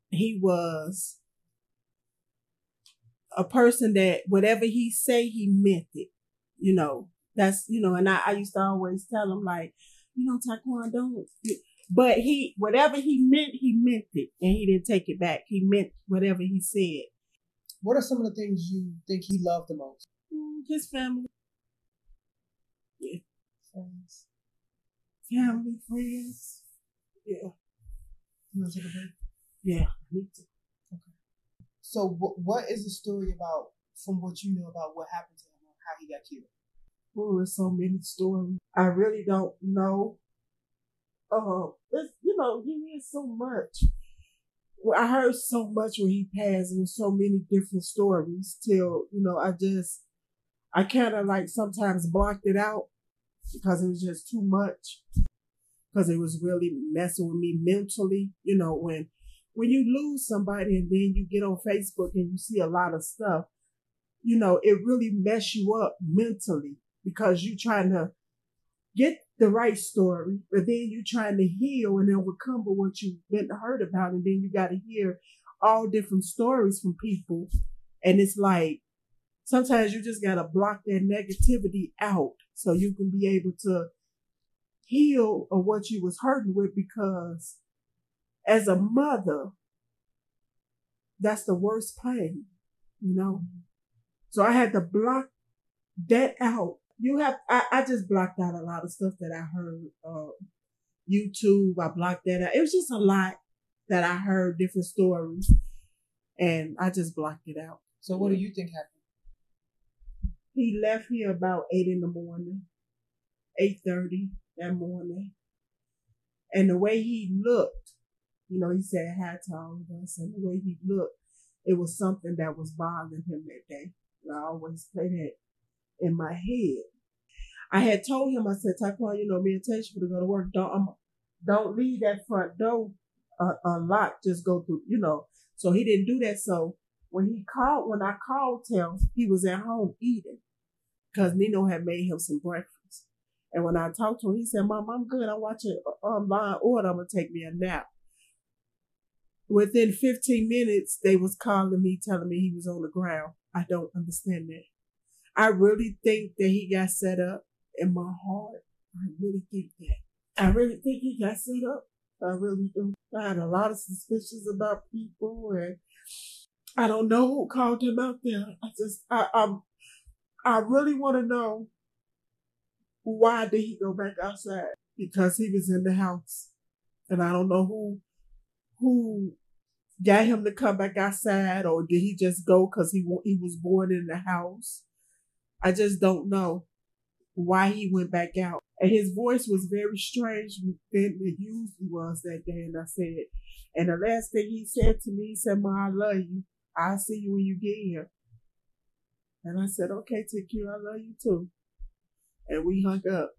he was a person that whatever he say, he meant it. You know, that's, and I used to always tell him like, Taekwon, don't. But whatever he meant it. And he didn't take it back. He meant whatever he said. What are some of the things you think he loved the most? His family. Yeah. Friends. Family, friends. Yeah. You want to take a break? Yeah, me too. Okay. So what is the story about, from what you know about what happened to him, how he got killed? Oh, there's so many stories. I really don't know. You hear so much. Well, I heard so much when he passed, and so many different stories till, I kind of like sometimes blocked it out because it was just too much. Because it was really messing with me mentally. When you lose somebody and then you get on Facebook and you see a lot of stuff, it really mess you up mentally because you trying to get the right story, but then you trying to heal and overcome what you've been hurt about, and then you got to hear all different stories from people, and it's like sometimes you just got to block that negativity out so you can be able to heal of what you was hurting with, because as a mother, that's the worst pain, So I had to block that out. I just blocked out a lot of stuff that I heard. YouTube, I blocked that out. It was just a lot that I heard, different stories, and I just blocked it out. So what do you think happened? He left here about 8 in the morning, 8:30 that morning. And the way he looked, he said hi to all of us, and the way he looked, it was something that was bothering him that day. I always play that in my head. I had told him, I said, Taekwon, me and Tasha to go to work. Don't leave that front door unlocked. Just go through, So he didn't do that. So when I called him, he was at home eating because Nino had made him some breakfast. And when I talked to him, he said, Mom, I'm good. I'm watching Law & Order. I'm going to take me a nap. Within 15 minutes, they was calling me, telling me he was on the ground. I don't understand that. I really think that he got set up in my heart. I really think that. I really think he got set up. I really do. I had a lot of suspicions about people, and I don't know who called him out there. I really want to know, why did he go back outside? Because he was in the house, and I don't know who got him to come back outside, or did he just go because he was born in the house? I just don't know why he went back out. And his voice was very strange than it usually was that day. And I said, and the last thing he said to me, he said, Ma, I love you. I'll see you when you get here. And I said, okay, TQ, I love you too. And we hung up.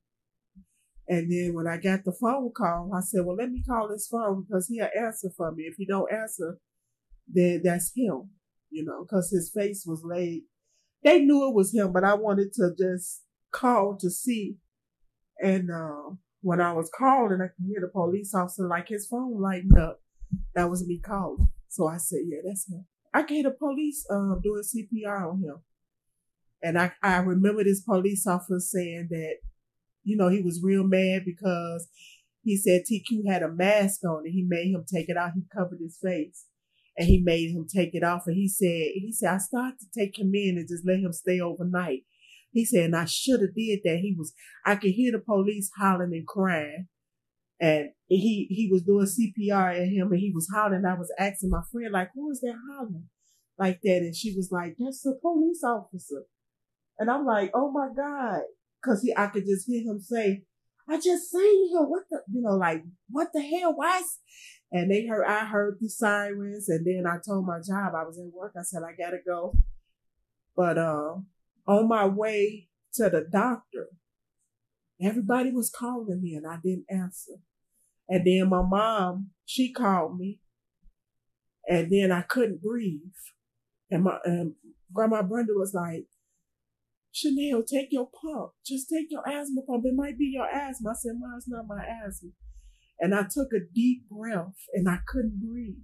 And then when I got the phone call, I said, well, let me call his phone because he'll answer for me. If he don't answer, then that's him, because his face was laid. They knew it was him, but I wanted to just call to see. And when I was calling, I could hear the police officer, like his phone lighting up. That was me calling. So I said, yeah, that's him. I could hear the police doing CPR on him. And I remember this police officer saying that, he was real mad because he said TQ had a mask on and he made him take it out. He covered his face and he made him take it off. And he said, I started to take him in and just let him stay overnight. He said, and I should have did that. I could hear the police hollering and crying. And he was doing CPR at him and he was hollering. I was asking my friend, like, who is that hollering like that? And she was like, that's the police officer. And I'm like, oh my God. Cause I could just hear him say, I just seen him. What the hell? Why? And I heard the sirens. And then I told my job, I was at work. I said, I gotta go. But, on my way to the doctor, everybody was calling me and I didn't answer. And then my mom, she called me and then I couldn't breathe. And Grandma Brenda was like, Chanel, take your pump. Just take your asthma pump. It might be your asthma. I said, Ma, it's not my asthma. And I took a deep breath and I couldn't breathe.